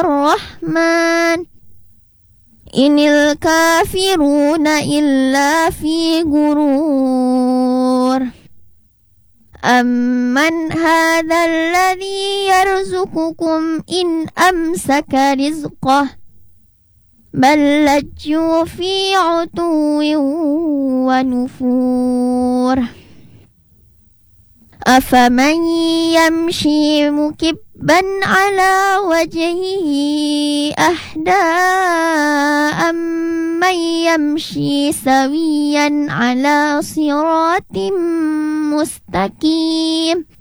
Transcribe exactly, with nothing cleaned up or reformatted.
الرحمن إن الكافرون إلا في غرور أمن هذا الذي يرزقكم إن أمسك رزقه بل لجوا في عتو ونفور أفمن يمشي مكبا على وجهه أهدى أمن يمشي سويا على صراط مستقيم